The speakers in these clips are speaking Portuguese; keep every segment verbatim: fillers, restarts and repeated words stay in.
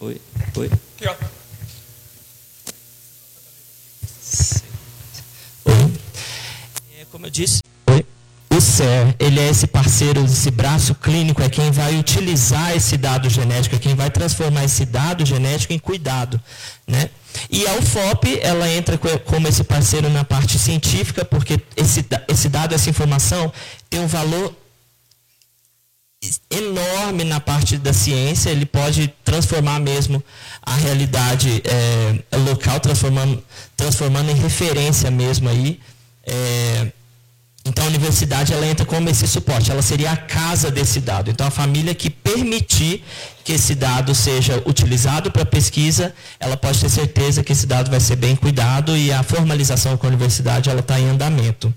Oi, oi. Aqui, ó. Oi. É, como eu disse, oi. O C E R, ele é esse parceiro, esse braço clínico, é quem vai utilizar esse dado genético, é quem vai transformar esse dado genético em cuidado, né? E a U F O P, ela entra como esse parceiro na parte científica, porque esse, esse dado, essa informação, tem um valor enorme na parte da ciência, ele pode transformar mesmo a realidade é, local, transformando, transformando em referência mesmo aí. É, então a universidade, ela entra como esse suporte, ela seria a casa desse dado. Então a família que permitir que esse dado seja utilizado para pesquisa, ela pode ter certeza que esse dado vai ser bem cuidado e a formalização com a universidade, ela está em andamento.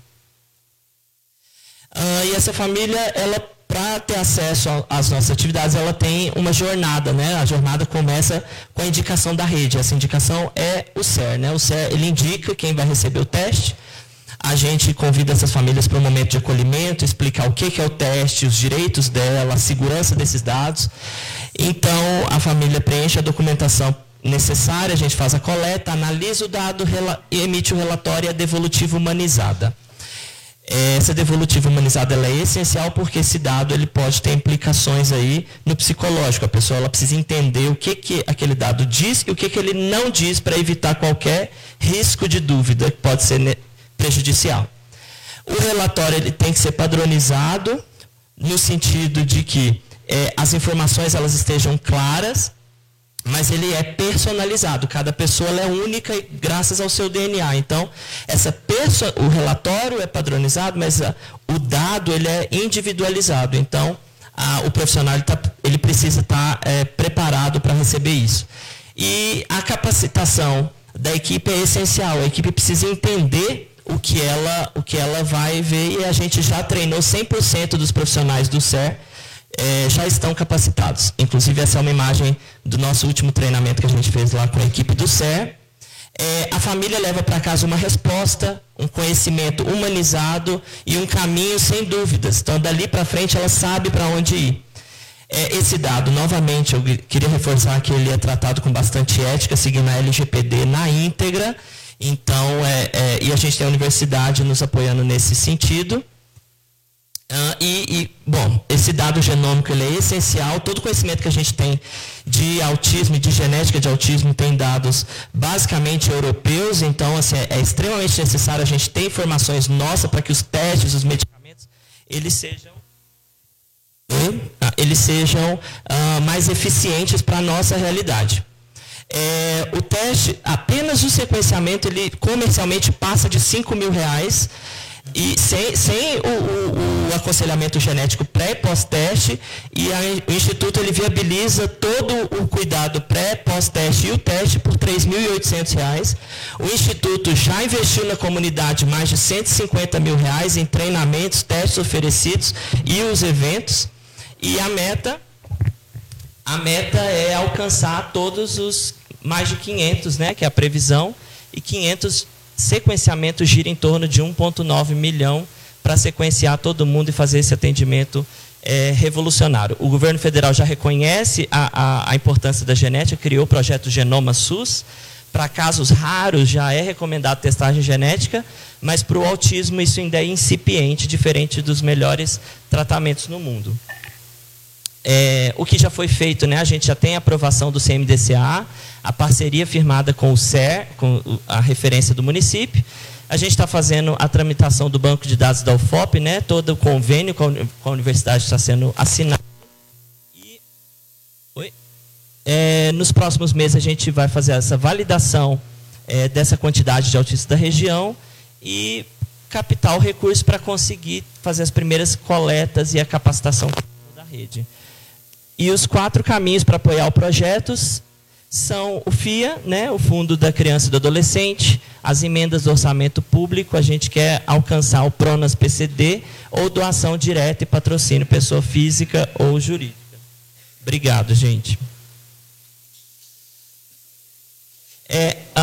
Ah, e essa família, ela, para ter acesso às nossas atividades, ela tem uma jornada, né? A jornada começa com a indicação da rede. Essa indicação é o C E R, né? O C E R, ele indica quem vai receber o teste. A gente convida essas famílias para um momento de acolhimento, explicar o que é o teste, os direitos dela, a segurança desses dados. Então, a família preenche a documentação necessária, a gente faz a coleta, analisa o dado, emite o relatório e a devolutiva humanizada. Essa devolutiva humanizada, ela é essencial porque esse dado, ele pode ter implicações aí no psicológico. A pessoa, ela precisa entender o que, que aquele dado diz e o que, que ele não diz para evitar qualquer risco de dúvida que pode ser prejudicial. O relatório, ele tem que ser padronizado no sentido de que é, as informações, elas estejam claras, mas ele é personalizado. Cada pessoa, ela é única graças ao seu D N A. Então, essa perso o relatório é padronizado, mas a, o dado, ele é individualizado. Então, a, o profissional, ele, tá, ele precisa estar tá, é, preparado para receber isso. E a capacitação da equipe é essencial. A equipe precisa entender o que ela, o que ela vai ver, e a gente já treinou cem por cento dos profissionais do C E R, é, já estão capacitados. Inclusive, essa é uma imagem do nosso último treinamento que a gente fez lá com a equipe do C E R. É, a família leva para casa uma resposta, um conhecimento humanizado e um caminho sem dúvidas. Então, dali para frente, ela sabe para onde ir. É, esse dado, novamente, eu queria reforçar que ele é tratado com bastante ética, seguindo a L G P D na íntegra. Então, é, é, e a gente tem a universidade nos apoiando nesse sentido. Uh, e, e, bom, esse dado genômico, ele é essencial. Todo conhecimento que a gente tem de autismo e de genética de autismo tem dados basicamente europeus. Então, assim, é, é extremamente necessário a gente ter informações nossas para que os testes, os medicamentos, eles sejam, eles sejam uh, mais eficientes para a nossa realidade. É, o teste, apenas o sequenciamento, ele comercialmente passa de cinco mil reais, e sem, sem o, o, o aconselhamento genético pré e pós-teste, e a, o Instituto, ele viabiliza todo o cuidado pré, pós-teste e o teste por três mil e oitocentos reais. O Instituto já investiu na comunidade mais de cento e cinquenta mil reais em treinamentos, testes oferecidos e os eventos, e a meta... A meta é alcançar todos os mais de quinhentos, né, que é a previsão, e quinhentos sequenciamentos gira em torno de um vírgula nove milhão para sequenciar todo mundo e fazer esse atendimento é, revolucionário. O governo federal já reconhece a, a, a importância da genética, criou o projeto Genoma SUS. Para casos raros já é recomendado testagem genética, mas para o autismo isso ainda é incipiente, diferente dos melhores tratamentos no mundo. É, o que já foi feito, né? A gente já tem a aprovação do C M D C A, a parceria firmada com o C E R, com a referência do município. A gente está fazendo a tramitação do banco de dados da U F O P, né? Todo o convênio com a universidade está sendo assinado. E, oi? É, nos próximos meses a gente vai fazer essa validação é, dessa quantidade de autistas da região e captar o recurso para conseguir fazer as primeiras coletas e a capacitação da rede. E os quatro caminhos para apoiar o projeto são o F I A, né, o Fundo da Criança e do Adolescente, as emendas do orçamento público, a gente quer alcançar o PRONAS P C D, ou doação direta e patrocínio, pessoa física ou jurídica. Obrigado, gente. É, uh,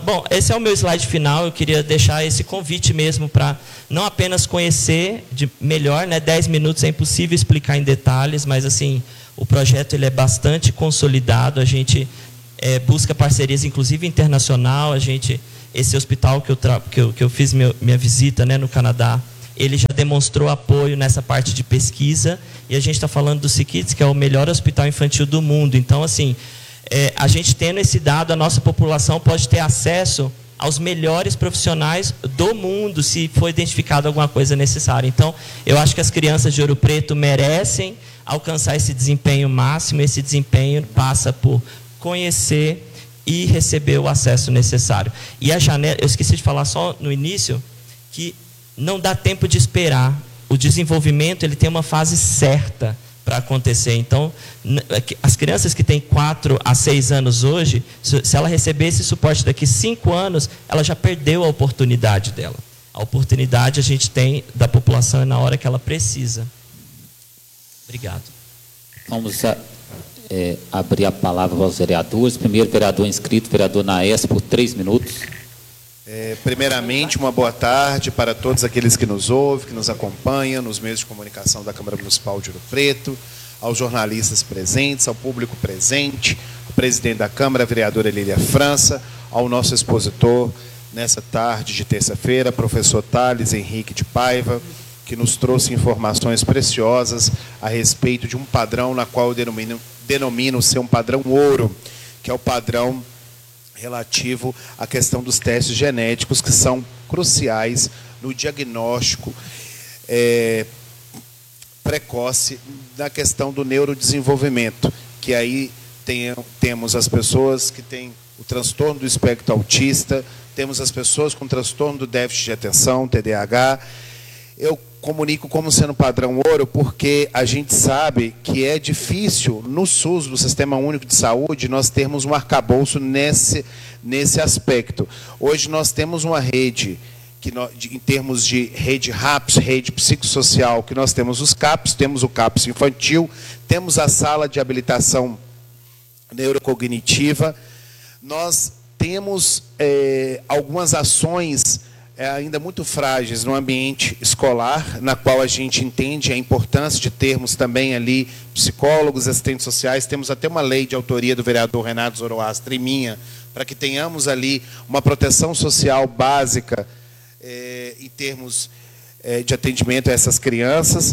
bom, esse é o meu slide final. Eu queria deixar esse convite mesmo para não apenas conhecer de melhor, né? dez minutos é impossível explicar em detalhes, mas assim, o projeto ele é bastante consolidado. A gente é, busca parcerias, inclusive internacional. A gente, esse hospital que eu, tra que eu, que eu fiz meu, minha visita, né, no Canadá, ele já demonstrou apoio nessa parte de pesquisa. E a gente está falando do SickKids, que é o melhor hospital infantil do mundo. Então, assim, é, a gente tendo esse dado, a nossa população pode ter acesso aos melhores profissionais do mundo, se for identificado alguma coisa necessária. Então, eu acho que as crianças de Ouro Preto merecem alcançar esse desempenho máximo. Esse desempenho passa por conhecer e receber o acesso necessário. E a janela, eu esqueci de falar só no início, que não dá tempo de esperar. O desenvolvimento ele tem uma fase certa para acontecer. Então, as crianças que têm quatro a seis anos hoje, se ela receber esse suporte daqui a cinco anos, ela já perdeu a oportunidade dela. A oportunidade a gente tem da população é na hora que ela precisa. Obrigado. Vamos é, abrir a palavra aos vereadores. Primeiro, vereador inscrito, vereador Naes, por três minutos. É, primeiramente, uma boa tarde para todos aqueles que nos ouvem, que nos acompanham nos meios de comunicação da Câmara Municipal de Ouro Preto, aos jornalistas presentes, ao público presente, ao presidente da Câmara, vereadora Lília França, ao nosso expositor nessa tarde de terça-feira, professor Thales Henrique de Paiva, que nos trouxe informações preciosas a respeito de um padrão na qual eu denomino, denomino ser um padrão ouro, que é o padrão relativo à questão dos testes genéticos, que são cruciais no diagnóstico é, precoce da questão do neurodesenvolvimento, que aí tem, temos as pessoas que têm o transtorno do espectro autista, temos as pessoas com transtorno do déficit de atenção, T D A H. Eu comunico como sendo padrão ouro porque a gente sabe que é difícil no SUS, no Sistema Único de Saúde, nós termos um arcabouço nesse, nesse aspecto. Hoje nós temos uma rede, que nós, em termos de rede RAPS, rede psicossocial, que nós temos os CAPS, temos o CAPS infantil, temos a sala de habilitação neurocognitiva, nós temos é, algumas ações É ainda muito frágeis no ambiente escolar, na qual a gente entende a importância de termos também ali psicólogos, assistentes sociais. Temos até uma lei de autoria do vereador Renato Zoroastre e minha, para que tenhamos ali uma proteção social básica é, em termos é, de atendimento a essas crianças.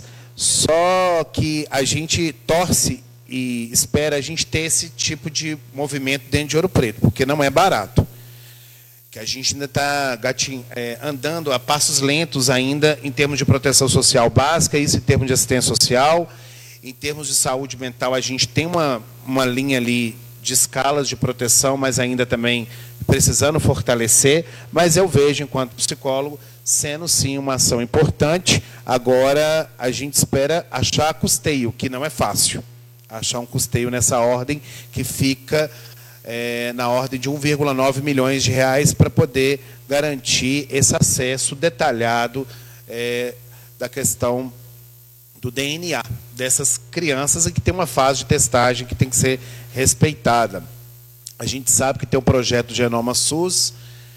Só que a gente torce e espera a gente ter esse tipo de movimento dentro de Ouro Preto, porque não é barato. Que a gente ainda está é, andando a passos lentos ainda em termos de proteção social básica, isso em termos de assistência social, em termos de saúde mental, a gente tem uma, uma linha ali de escalas de proteção, mas ainda também precisando fortalecer, mas eu vejo, enquanto psicólogo, sendo sim uma ação importante. Agora, a gente espera achar custeio, que não é fácil. Achar um custeio nessa ordem que fica... É, na ordem de um vírgula nove milhões de reais para poder garantir esse acesso detalhado é, da questão do D N A dessas crianças, e que tem uma fase de testagem que tem que ser respeitada. A gente sabe que tem o projeto Genoma SUS.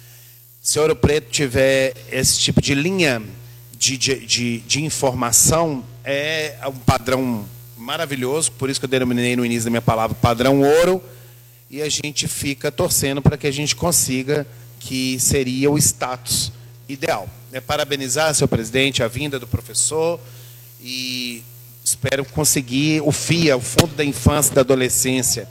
Se Ouro Preto tiver esse tipo de linha de, de, de, de informação, é um padrão maravilhoso, por isso que eu denominei no início da minha palavra padrão ouro. E a gente fica torcendo para que a gente consiga, que seria o status ideal. É parabenizar, senhor presidente, a vinda do professor, e espero conseguir o F I A, o Fundo da Infância e da Adolescência.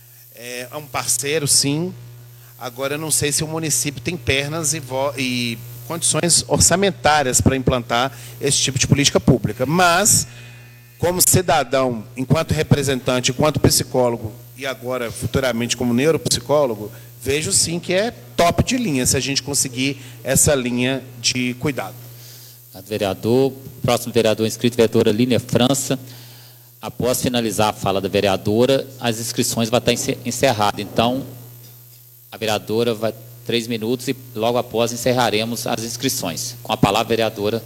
É um parceiro, sim. Agora, eu não sei se o município tem pernas e, e condições orçamentárias para implantar esse tipo de política pública. Mas, como cidadão, enquanto representante, enquanto psicólogo, e agora, futuramente, como neuropsicólogo, vejo sim que é top de linha, se a gente conseguir essa linha de cuidado. Vereador, próximo vereador inscrito, vereadora Lília França. Após finalizar a fala da vereadora, as inscrições vão estar encerradas. Então, a vereadora vai três minutos e logo após encerraremos as inscrições. Com a palavra, vereadora.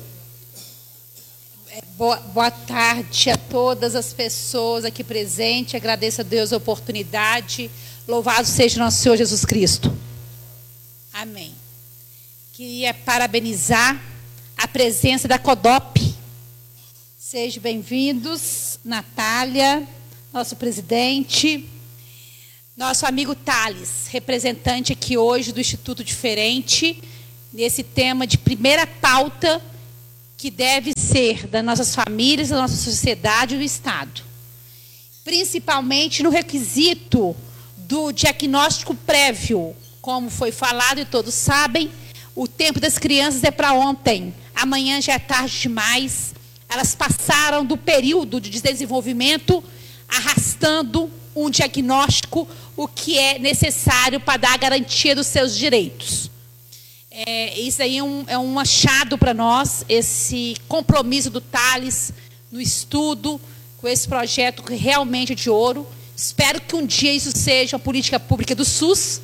Boa, boa tarde a todas as pessoas aqui presentes. Agradeço a Deus a oportunidade. Louvado seja nosso Senhor Jesus Cristo. Amém. Queria parabenizar a presença da CODOP. Sejam bem-vindos, Natália, nosso presidente, nosso amigo Thales, representante aqui hoje do Instituto Diferente, nesse tema de primeira pauta que deve ser das nossas famílias, da nossa sociedade e do Estado. Principalmente no requisito do diagnóstico prévio. Como foi falado e todos sabem, o tempo das crianças é para ontem. Amanhã já é tarde demais. Elas passaram do período de desenvolvimento arrastando um diagnóstico, o que é necessário para dar a garantia dos seus direitos. É, isso aí é um, é um achado para nós, esse compromisso do Thales no estudo, com esse projeto que realmente é de ouro. Espero que um dia isso seja uma política pública do SUS.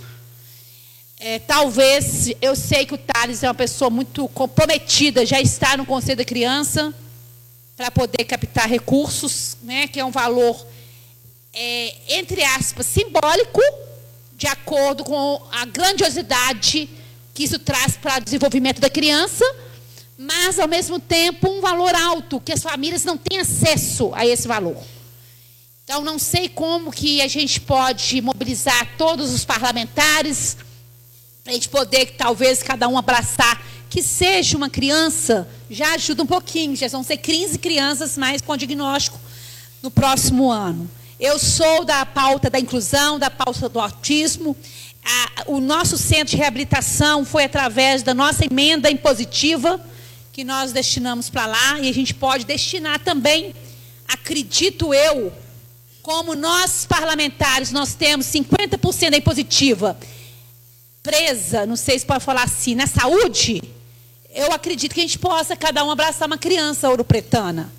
É, talvez, eu sei que o Thales é uma pessoa muito comprometida, já está no Conselho da Criança, para poder captar recursos, né, que é um valor, é, entre aspas, simbólico, de acordo com a grandiosidade que isso traz para o desenvolvimento da criança, mas, ao mesmo tempo, um valor alto, que as famílias não têm acesso a esse valor. Então, não sei como que a gente pode mobilizar todos os parlamentares, para a gente poder, talvez, cada um abraçar, que seja uma criança, já ajuda um pouquinho, já vão ser quinze crianças mais com diagnóstico no próximo ano. Eu sou da pauta da inclusão, da pauta do autismo. A, o nosso centro de reabilitação foi através da nossa emenda impositiva, que nós destinamos para lá, e a gente pode destinar também, acredito eu, como nós parlamentares, nós temos cinquenta por cento da impositiva presa, não sei se pode falar assim, na saúde, eu acredito que a gente possa cada um abraçar uma criança ouropretana.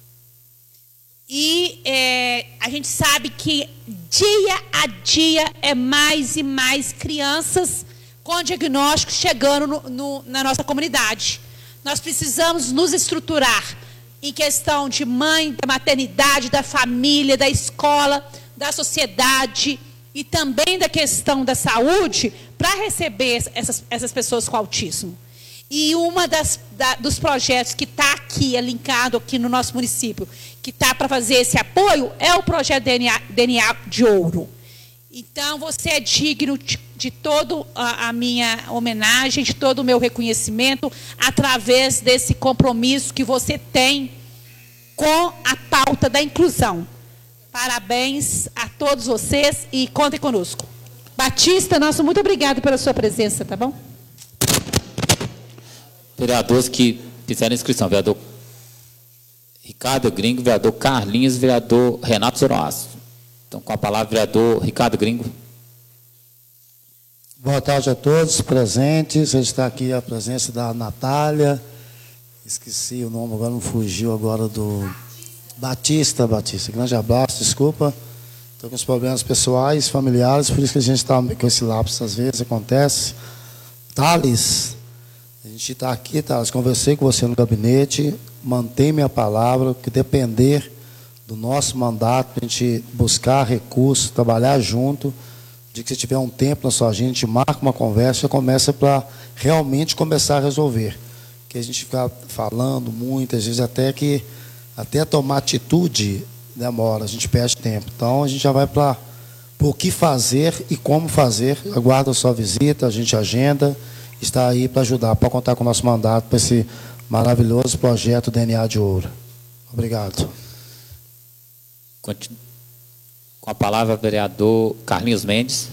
E é, a gente sabe que dia a dia é mais e mais crianças com diagnóstico chegando no, no, na nossa comunidade. Nós precisamos nos estruturar em questão de mãe, da maternidade, da família, da escola, da sociedade e também da questão da saúde para receber essas, essas pessoas com autismo. E uma das da, dos projetos que está aqui, é linkado aqui no nosso município, que está para fazer esse apoio, é o projeto D N A, D N A de Ouro. Então, você é digno de, de toda a, a minha homenagem, de todo o meu reconhecimento, através desse compromisso que você tem com a pauta da inclusão. Parabéns a todos vocês e contem conosco. Batista, nosso muito obrigado pela sua presença, tá bom? Vereadores que fizeram inscrição, vereador Ricardo Gringo, vereador Carlinhos, vereador Renato Zoroastro. Então, com a palavra, vereador Ricardo Gringo. Boa tarde a todos presentes. Está aqui a presença da Natália. Esqueci o nome, agora não fugiu agora do Batista. Batista, grande abraço, desculpa. Estou com os problemas pessoais, familiares, por isso que a gente está com esse lapso, às vezes acontece. Thales, a gente está aqui, Thales, conversei com você no gabinete, mantém minha palavra, que depender do nosso mandato, a gente buscar recursos, trabalhar junto, de que se tiver um tempo na sua agenda, a gente marca uma conversa e começa para realmente começar a resolver. Que a gente fica falando muito, às vezes até que até tomar atitude demora, a gente perde tempo. Então, a gente já vai para o que fazer e como fazer. Aguarda a sua visita, a gente agenda, está aí para ajudar, para contar com o nosso mandato, para esse maravilhoso projeto D N A de Ouro. Obrigado. Com a palavra, vereador Carlinhos Mendes.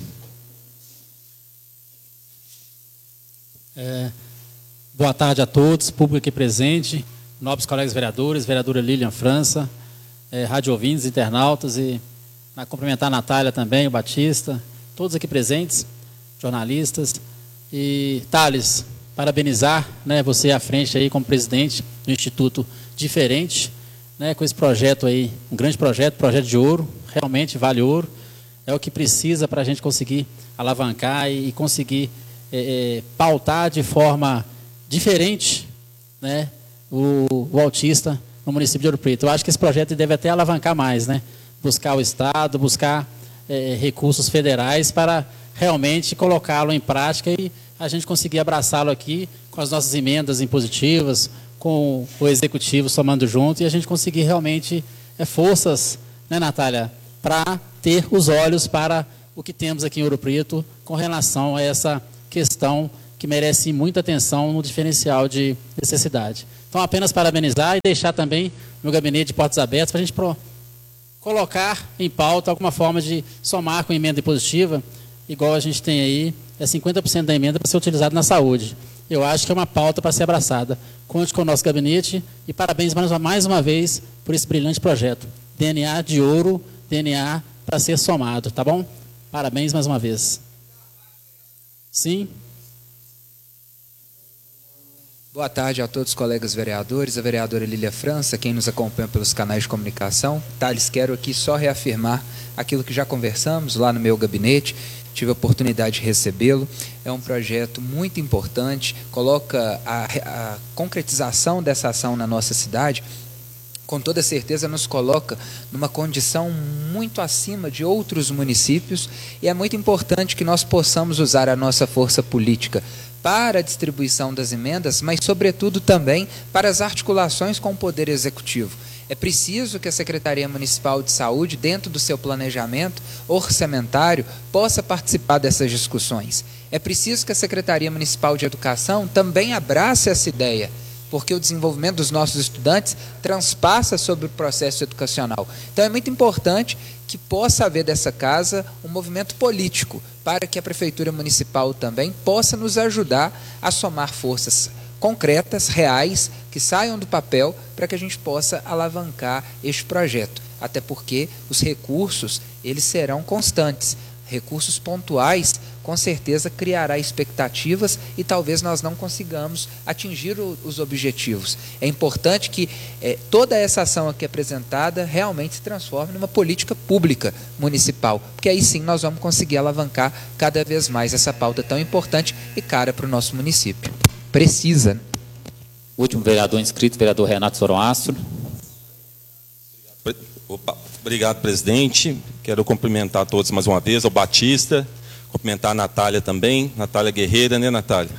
É, boa tarde a todos, público aqui presente, nobres colegas vereadores, vereadora Lilian França, é, rádio ouvintes, internautas, e na, cumprimentar a Natália também, o Batista, todos aqui presentes, jornalistas. E, Thales, parabenizar, né, você à frente aí como presidente do Instituto Diferente, né, com esse projeto aí, um grande projeto, projeto de ouro, realmente vale ouro, é o que precisa para a gente conseguir alavancar e, e conseguir é, é, pautar de forma diferente, né, o, o autista no município de Ouro Preto. Eu acho que esse projeto deve até alavancar mais, né, buscar o Estado, buscar é, recursos federais para realmente colocá-lo em prática e a gente conseguir abraçá-lo aqui com as nossas emendas impositivas, com o executivo somando junto, e a gente conseguir realmente é, forças, né, Natália, para ter os olhos para o que temos aqui em Ouro Preto com relação a essa questão que merece muita atenção no diferencial de necessidade. Então, apenas parabenizar e deixar também no gabinete de portas abertas para a gente pro, colocar em pauta alguma forma de somar com emenda impositiva, igual a gente tem aí, é cinquenta por cento da emenda para ser utilizado na saúde. Eu acho que é uma pauta para ser abraçada. Conte com o nosso gabinete e parabéns mais uma, mais uma vez por esse brilhante projeto. D N A de ouro, D N A para ser somado, tá bom? Parabéns mais uma vez. Sim. Boa tarde a todos os colegas vereadores, a vereadora Lília França, quem nos acompanha pelos canais de comunicação. Thales, quero aqui só reafirmar aquilo que já conversamos lá no meu gabinete, tive a oportunidade de recebê-lo. É um projeto muito importante, coloca a, a concretização dessa ação na nossa cidade, com toda certeza nos coloca numa condição muito acima de outros municípios, e é muito importante que nós possamos usar a nossa força política para a distribuição das emendas, mas, sobretudo, também para as articulações com o Poder Executivo. É preciso que a Secretaria Municipal de Saúde, dentro do seu planejamento orçamentário, possa participar dessas discussões. É preciso que a Secretaria Municipal de Educação também abrace essa ideia, porque o desenvolvimento dos nossos estudantes transpassa sobre o processo educacional. Então, é muito importante que possa haver dessa casa um movimento político, para que a Prefeitura Municipal também possa nos ajudar a somar forças concretas, reais, que saiam do papel, para que a gente possa alavancar este projeto. Até porque os recursos, eles serão constantes. Recursos pontuais, com certeza, criará expectativas e talvez nós não consigamos atingir o, os objetivos. É importante que é, toda essa ação aqui apresentada realmente se transforme numa política pública municipal, porque aí sim nós vamos conseguir alavancar cada vez mais essa pauta tão importante e cara para o nosso município. Precisa. Último vereador inscrito, vereador Renato Zoroastro. Opa, obrigado, presidente. Quero cumprimentar a todos mais uma vez, ao Batista, cumprimentar a Natália também, Natália Guerreira, né, Natália?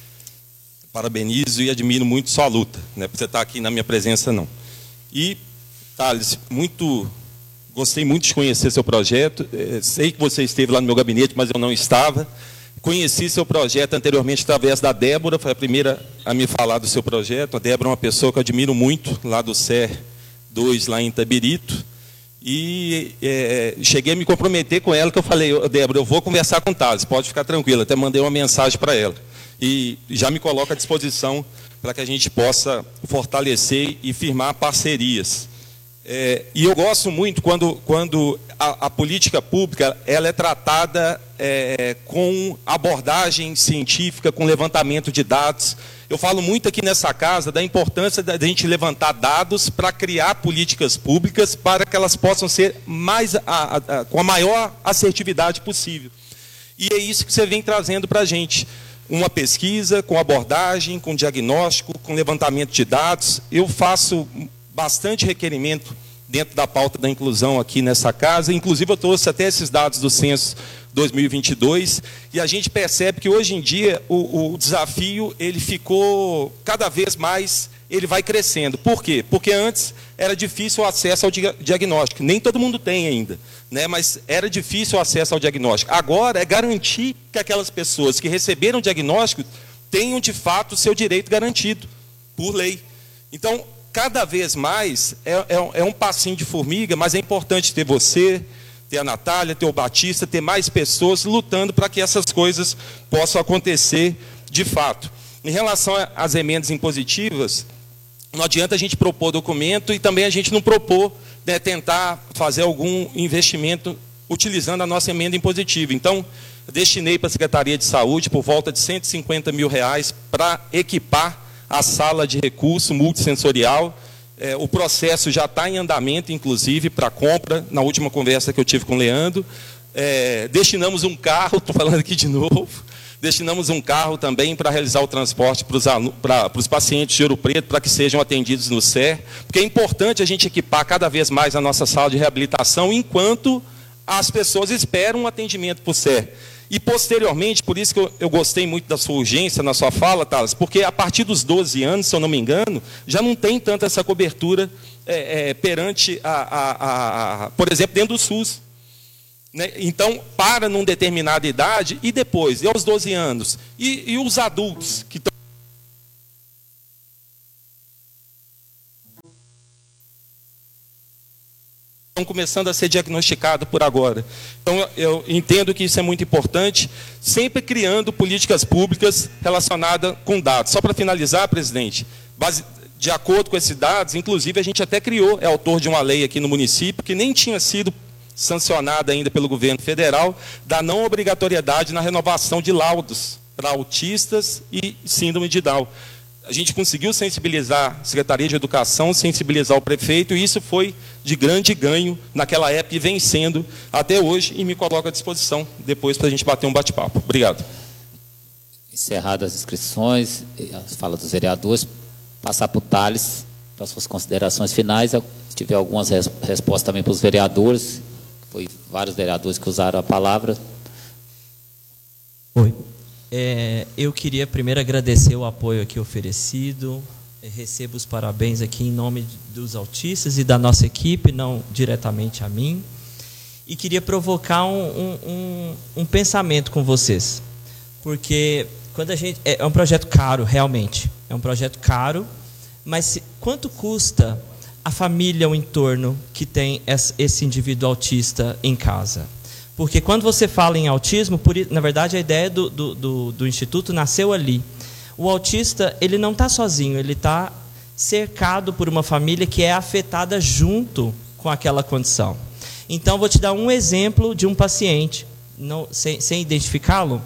Parabenizo e admiro muito sua luta, não é por você estar aqui na minha presença, não. E, Thales, muito, gostei muito de conhecer seu projeto, sei que você esteve lá no meu gabinete, mas eu não estava. Conheci seu projeto anteriormente através da Débora, foi a primeira a me falar do seu projeto. A Débora é uma pessoa que eu admiro muito, lá do C E R dois, lá em Itabirito. E é, cheguei a me comprometer com ela, que eu falei, Débora, eu vou conversar com o Thales, pode ficar tranquila. Até mandei uma mensagem para ela. E já me coloco à disposição para que a gente possa fortalecer e firmar parcerias. É, e eu gosto muito quando, quando a, a política pública ela é tratada é, com abordagem científica, com levantamento de dados. Eu falo muito aqui nessa casa da importância da gente levantar dados para criar políticas públicas para que elas possam ser mais a, a, a, com a maior assertividade possível. E é isso que você vem trazendo para a gente. Uma pesquisa com abordagem, com diagnóstico, com levantamento de dados. Eu faço bastante requerimento dentro da pauta da inclusão aqui nessa casa. Inclusive, eu trouxe até esses dados do censo dois mil e vinte e dois, e a gente percebe que hoje em dia o, o desafio ele ficou cada vez mais, ele vai crescendo. Por quê? Porque antes era difícil o acesso ao diagnóstico. Nem todo mundo tem ainda, né? Mas era difícil o acesso ao diagnóstico. Agora é garantir que aquelas pessoas que receberam o diagnóstico tenham de fato o seu direito garantido por lei. Então, cada vez mais é, é, é um passinho de formiga, mas é importante ter você, ter a Natália, ter o Batista, ter mais pessoas lutando para que essas coisas possam acontecer de fato. Em relação às emendas impositivas, não adianta a gente propor documento e também a gente não propor, né, tentar fazer algum investimento utilizando a nossa emenda impositiva. Então, eu destinei para a Secretaria de Saúde por volta de cento e cinquenta mil reais para equipar a sala de recurso multissensorial. É, o processo já está em andamento, inclusive, para compra, na última conversa que eu tive com o Leandro. É, destinamos um carro, estou falando aqui de novo, destinamos um carro também para realizar o transporte para os, para os pacientes de Ouro Preto, para que sejam atendidos no C E R, porque é importante a gente equipar cada vez mais a nossa sala de reabilitação, enquanto as pessoas esperam um atendimento para o C E R. E, posteriormente, por isso que eu, eu gostei muito da sua urgência na sua fala, Thales, porque a partir dos doze anos, se eu não me engano, já não tem tanta essa cobertura é, é, perante, a, a, a, por exemplo, dentro do SUS. Né? Então, para numa determinada idade, e depois, e aos doze anos? E, e os adultos que estão... estão começando a ser diagnosticados por agora. Então, eu entendo que isso é muito importante, sempre criando políticas públicas relacionadas com dados. Só para finalizar, presidente, base, de acordo com esses dados, inclusive a gente até criou, é autor de uma lei aqui no município, que nem tinha sido sancionada ainda pelo governo federal, da não obrigatoriedade na renovação de laudos para autistas e síndrome de Down. A gente conseguiu sensibilizar a Secretaria de Educação, sensibilizar o prefeito, e isso foi de grande ganho naquela época e vem sendo até hoje, e me coloco à disposição depois para a gente bater um bate-papo. Obrigado. Encerradas as inscrições, as falas dos vereadores, passar para o Thales, para as suas considerações finais. Se tiver algumas res respostas também para os vereadores, foi vários vereadores que usaram a palavra. Oi. É, eu queria primeiro agradecer o apoio aqui oferecido, recebo os parabéns aqui em nome dos autistas e da nossa equipe, não diretamente a mim, e queria provocar um, um, um, um pensamento com vocês, porque quando a gente, é um projeto caro, realmente, é um projeto caro, mas se, quanto custa a família, o entorno que tem esse indivíduo autista em casa? Porque quando você fala em autismo, por, na verdade a ideia do, do, do, do Instituto nasceu ali. O autista, ele não está sozinho, ele está cercado por uma família que é afetada junto com aquela condição. Então, vou te dar um exemplo de um paciente, não, sem, sem identificá-lo.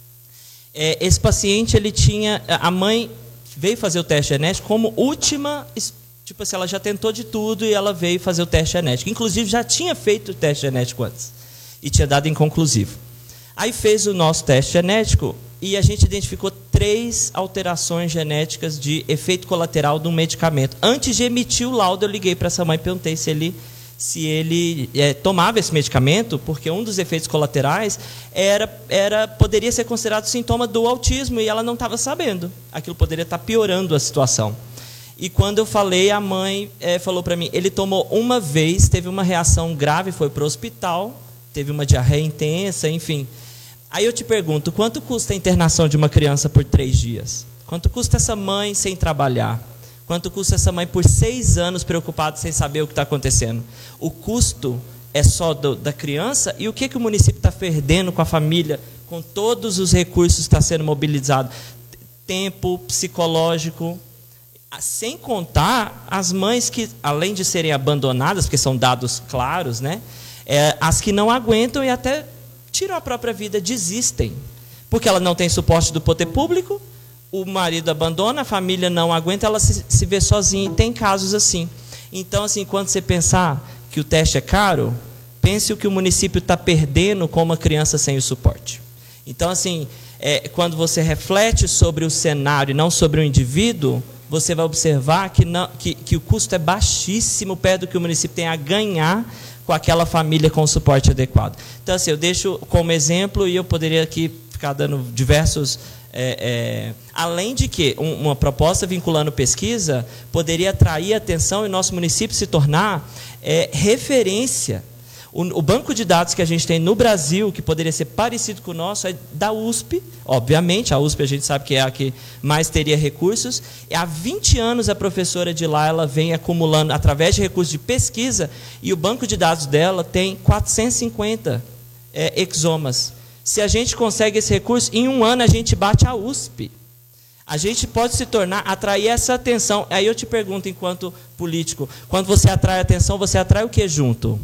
É, esse paciente, ele tinha, a mãe veio fazer o teste genético como última, tipo assim, ela já tentou de tudo e ela veio fazer o teste genético. Inclusive, já tinha feito o teste genético antes e tinha dado inconclusivo. Aí fez o nosso teste genético e a gente identificou três alterações genéticas de efeito colateral de um medicamento. Antes de emitir o laudo, eu liguei para essa mãe e perguntei se ele, se ele é, tomava esse medicamento, porque um dos efeitos colaterais era, era, poderia ser considerado sintoma do autismo, e ela não estava sabendo. Aquilo poderia estar piorando a situação. E quando eu falei, a mãe é, falou para mim, ele tomou uma vez, teve uma reação grave, foi para o hospital, teve uma diarreia intensa, enfim. Aí eu te pergunto, quanto custa a internação de uma criança por três dias? Quanto custa essa mãe sem trabalhar? Quanto custa essa mãe por seis anos preocupada sem saber o que está acontecendo? O custo é só do, da criança, e o que, que o município está perdendo com a família, com todos os recursos que estão sendo mobilizados? Tempo psicológico, sem contar as mães que, além de serem abandonadas, porque são dados claros, né? É, as que não aguentam e até tiram a própria vida, desistem. Porque ela não tem suporte do poder público, o marido abandona, a família não aguenta, ela se, se vê sozinha, e tem casos assim. Então, assim, quando você pensar que o teste é caro, pense o que o município está perdendo com uma criança sem o suporte. Então, assim, é, quando você reflete sobre o cenário e não sobre o indivíduo, você vai observar que, não, que, que o custo é baixíssimo perto do que o município tem a ganhar com aquela família com o suporte adequado. Então, assim, eu deixo como exemplo, e eu poderia aqui ficar dando diversos... É, é, além de que um, uma proposta vinculando pesquisa poderia atrair atenção e nosso município se tornar é, referência. O, o banco de dados que a gente tem no Brasil, que poderia ser parecido com o nosso, é da U S P. Obviamente, a U S P a gente sabe que é a que mais teria recursos. E há vinte anos a professora de lá ela vem acumulando através de recursos de pesquisa, e o banco de dados dela tem quatrocentos e cinquenta é, exomas. Se a gente consegue esse recurso, em um ano a gente bate a U S P. A gente pode se tornar, atrair essa atenção. Aí eu te pergunto, enquanto político, quando você atrai atenção, você atrai o que junto?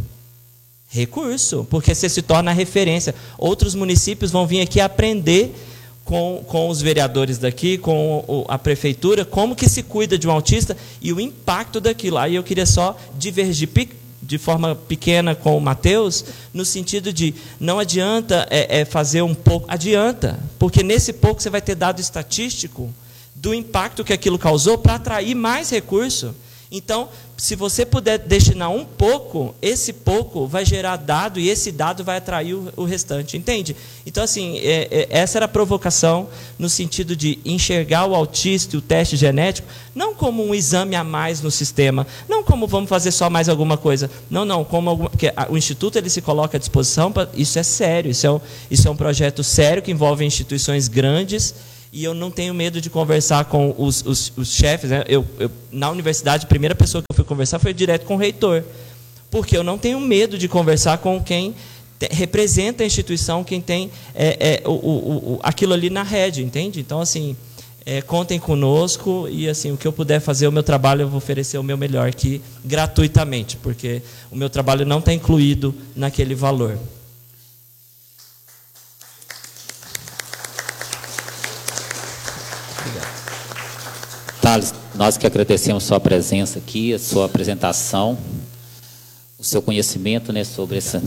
Recurso, porque você se torna referência. Outros municípios vão vir aqui aprender com, com os vereadores daqui, com o, a prefeitura, como que se cuida de um autista e o impacto daquilo. Aí eu queria só divergir de forma pequena com o Matheus, no sentido de não adianta é, é fazer um pouco, adianta, porque nesse pouco você vai ter dado estatístico do impacto que aquilo causou para atrair mais recurso. Então, se você puder destinar um pouco, esse pouco vai gerar dado e esse dado vai atrair o, o restante, entende? Então, assim, é, é, essa era a provocação no sentido de enxergar o autista e o teste genético não como um exame a mais no sistema, não como vamos fazer só mais alguma coisa, não, não, como alguma, porque a, o Instituto ele se coloca à disposição, pra, isso é sério, isso é, um, isso é um projeto sério que envolve instituições grandes. E eu não tenho medo de conversar com os, os, os chefes. Né? Eu, eu, na universidade, a primeira pessoa que eu fui conversar foi direto com o reitor. Porque eu não tenho medo de conversar com quem te, representa a instituição, quem tem é, é, o, o, o, aquilo ali na rede, entende? Então, assim, é, contem conosco e, assim, o que eu puder fazer, o meu trabalho, eu vou oferecer o meu melhor aqui, gratuitamente, porque o meu trabalho não está incluído naquele valor. Thales, nós que agradecemos a sua presença aqui, a sua apresentação, o seu conhecimento, né, sobre essa,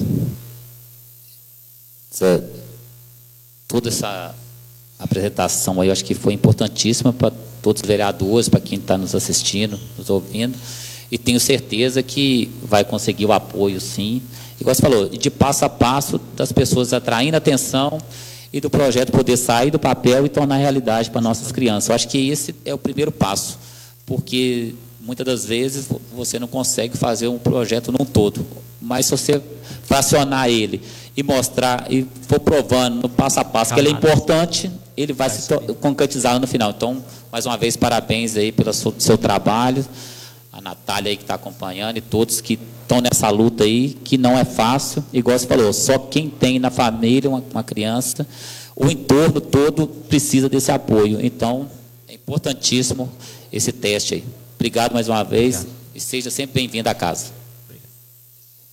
essa toda essa apresentação aí, eu acho que foi importantíssima para todos os vereadores, para quem está nos assistindo, nos ouvindo, e tenho certeza que vai conseguir o apoio, sim. Igual você falou, de passo a passo, das pessoas atraindo atenção e do projeto poder sair do papel e tornar realidade para nossas crianças. Eu acho que esse é o primeiro passo, porque muitas das vezes você não consegue fazer um projeto num todo, mas se você fracionar ele e mostrar, e for provando no passo a passo que ele é importante, ele vai se concretizar no final. Então, mais uma vez, parabéns aí pelo seu, seu trabalho, a Natália aí que está acompanhando e todos que estão nessa luta aí, que não é fácil, igual você falou, só quem tem na família uma, uma criança, o entorno todo precisa desse apoio. Então, é importantíssimo esse teste aí. Obrigado mais uma vez. Obrigado. E seja sempre bem-vindo à casa.